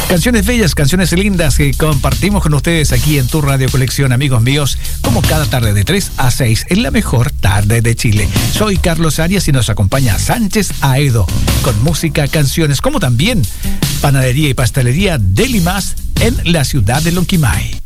Canciones bellas, canciones lindas que compartimos con ustedes aquí en tu Radio Colección, amigos míos, como cada tarde de 3 a 6 en la mejor tarde de Chile. Soy Carlos Arias y nos acompaña Sánchez Aedo con música, canciones, como también panadería y pastelería Deli Más en la ciudad de Lonquimay.